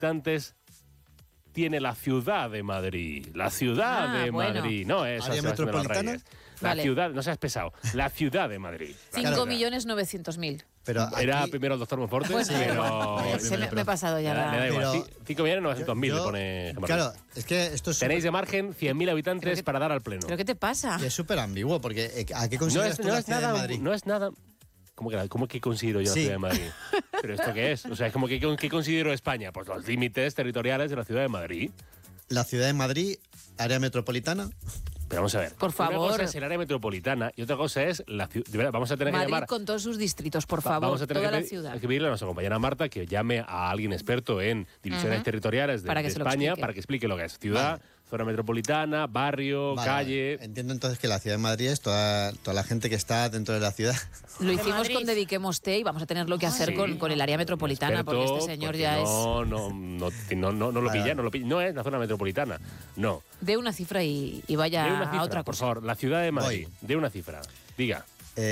habitantes tiene la ciudad de Madrid? La ciudad de Madrid, no es ¿Área metropolitana? La ciudad, no seas pesado, la ciudad de Madrid. 5.900.000. Pero era primero el doctor Monforte, Bueno, pero me he pasado ya. Me da igual. 5.900.000 le pone. Claro, es que esto es tenéis de margen 100.000 habitantes para dar al pleno. ¿Pero qué te pasa? Es súper ambiguo, porque ¿a qué consideras tú la ciudad de Madrid? No es nada. ¿Cómo que considero yo la ciudad de Madrid? ¿Pero esto qué es? O sea, es como que ¿qué considero España? Pues los límites territoriales de la ciudad de Madrid. La ciudad de Madrid, área metropolitana. Pero vamos a ver. Por favor. Una cosa es el área metropolitana y otra cosa es la ciudad. Vamos a tener Madrid que llamar. con todos sus distritos, por favor. Vamos a tener toda que la ciudad. pedirle a nuestra compañera Marta que llame a alguien experto en divisiones territoriales de España para que explique lo que es ciudad, zona metropolitana, barrio, calle. Entiendo entonces que la ciudad de Madrid es toda la gente que está dentro de la ciudad. Lo hicimos con Dediquemos Té y vamos a tenerlo que hacer con el área metropolitana, porque este señor ya es. No lo pilla, no es la zona metropolitana, no. De una cifra y vaya de una cifra, a otra cosa. Por favor, la ciudad de Madrid, de una cifra, diga.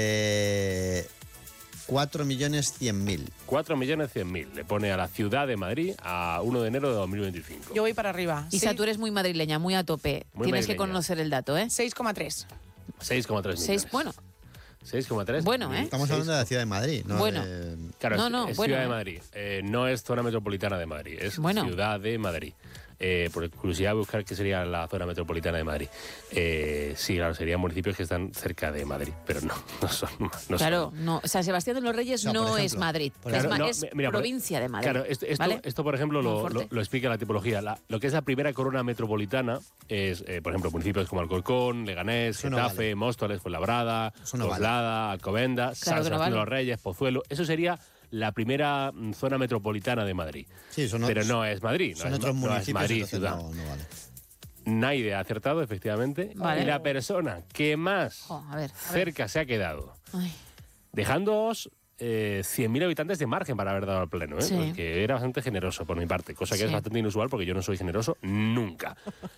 4.100.000. 4.100.000 le pone a la ciudad de Madrid a 1 de enero de 2025. Yo voy para arriba. Isa, tú eres muy madrileña, muy a tope. Tienes que conocer el dato, ¿eh? 6,3. 6,3 millones. Bueno. 6,3. Bueno, ¿eh? Estamos hablando de la ciudad de Madrid, ¿no? Bueno. Claro, es ciudad de Madrid. No es zona metropolitana de Madrid, es ciudad de Madrid. Por curiosidad, buscar qué sería la zona metropolitana de Madrid. Sí, claro, serían municipios que están cerca de Madrid, pero no son. Claro, no. San Sebastián de los Reyes no es Madrid, es provincia de Madrid. Claro, esto por ejemplo, lo explica la tipología. Lo que es la primera corona metropolitana es, por ejemplo, municipios como Alcorcón, Leganés, Getafe, Móstoles, Fuenlabrada, Coslada, Alcobendas, San Sebastián de los Reyes, Pozuelo. Eso sería la primera zona metropolitana de Madrid. Sí, pero no es Madrid. Son otros municipios. Es Madrid, ciudad. No vale. Naide ha acertado, efectivamente. Vale. Y la persona que más cerca se ha quedado, dejándoos 100.000 habitantes de margen para haber dado al pleno, porque era bastante generoso por mi parte, cosa que es bastante inusual porque yo no soy generoso nunca.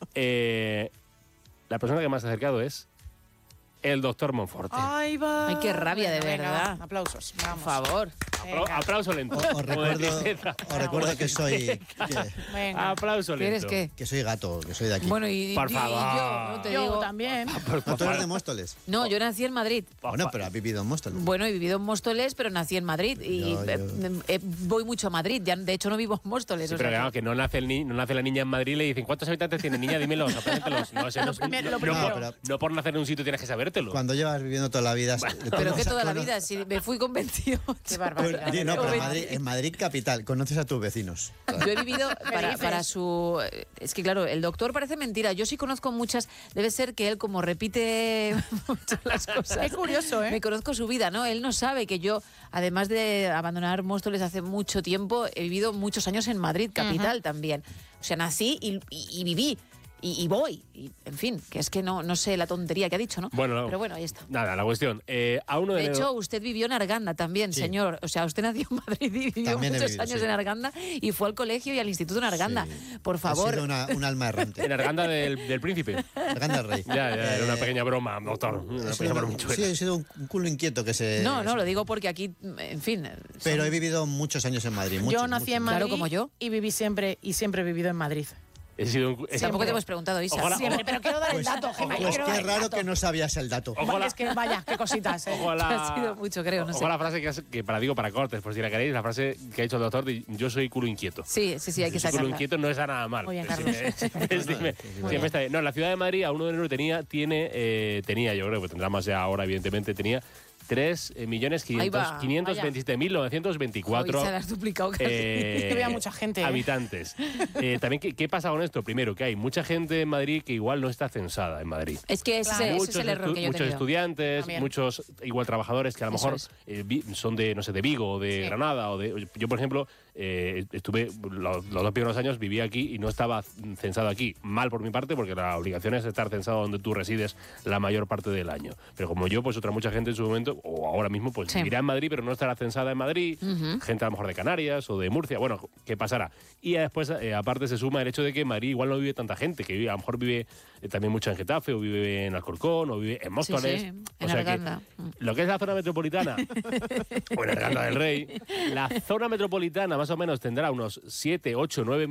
La persona que más se ha acercado es el doctor Monforte. Ay, va. Ay, qué rabia, de verdad. Aplausos. Vamos. Por favor. Aplauso lento. Os recuerdo que soy... Aplauso lento. ¿Quieres qué? Que soy gato, que soy de aquí. Bueno, por favor. yo, no te Yo digo. también. ¿Tú eres de Móstoles? No, yo nací en Madrid. Bueno, pero has vivido en Móstoles. Bueno, he vivido en Móstoles, pero nací en Madrid. Y voy mucho a Madrid. Ya, de hecho, no vivo en Móstoles. Sí, pero claro, que no nace la niña en Madrid y le dicen, ¿cuántos habitantes tiene? Niña, dímelos, apréndetelos. No por nacer en un sitio tienes que sabértelo. Cuando llevas viviendo toda la vida... Pero que toda la vida, si me fui con 28. Qué barbaridad. No, pero en Madrid capital, conoces a tus vecinos. Yo he vivido para su... Es que claro, el doctor parece mentira. Yo sí conozco muchas... Debe ser que él, como repite muchas las cosas... Es curioso, ¿eh? Me conozco su vida, ¿no? Él no sabe que yo, además de abandonar Móstoles hace mucho tiempo, he vivido muchos años en Madrid, capital también. O sea, nací y viví. Y voy, en fin, que es que no sé la tontería que ha dicho, ¿no? Bueno, pero bueno, ahí está. Nada, la cuestión. A 1 de hecho, usted vivió en Arganda también, señor. O sea, usted nació en Madrid y vivió muchos años en Arganda y fue al colegio y al instituto en Arganda. Por favor. Ha sido un alma errante. En Arganda del Príncipe. Arganda del Rey. Ya, era una pequeña broma, doctor. Sí, he sido un culo inquieto que se... No, lo digo porque aquí, en fin... Pero he vivido muchos años en Madrid. Yo nací en Madrid, claro, como yo. Y viví siempre he vivido en Madrid. Tampoco te hemos preguntado, Isa. Siempre, pero quiero dar el dato, Gemma. Pues qué raro que no sabías el dato. Es que vaya, qué cositas. Ha sido mucho, creo, no sé. Ojo la frase que para cortes, por si la queréis, la frase que ha dicho el doctor de yo soy culo inquieto. Sí, hay que sacarla. Culo inquieto no está nada mal. Muy bien, Carlos. Siempre está bien. No, la ciudad de Madrid a 1 de enero tenía, yo creo que tendrá más ya ahora, evidentemente, tenía 3.527.924 se las has duplicado casi. Había mucha gente. Habitantes. También, ¿qué pasa con esto? Primero, que hay mucha gente en Madrid que igual no está censada en Madrid. Es que ese es el error que yo he muchos tenido. Estudiantes, También. muchos igual trabajadores que a lo mejor son de, no sé, de Vigo o de Granada. Yo, por ejemplo, estuve los 2 primeros años, vivía aquí y no estaba censado aquí. Mal por mi parte, porque la obligación es estar censado donde tú resides la mayor parte del año. Pero como yo, pues otra mucha gente en su momento, o ahora mismo, pues vivirá en Madrid, pero no estará censada en Madrid. Gente a lo mejor de Canarias o de Murcia. Bueno, ¿qué pasará? Y después, aparte, se suma el hecho de que en Madrid igual no vive tanta gente, que a lo mejor vive también mucho en Getafe, o vive en Alcorcón, o vive en Móstoles. En o sea Arganda. que lo que es la zona metropolitana, o en Arganda del Rey, la zona metropolitana más o menos tendrá unos 7, 8, 9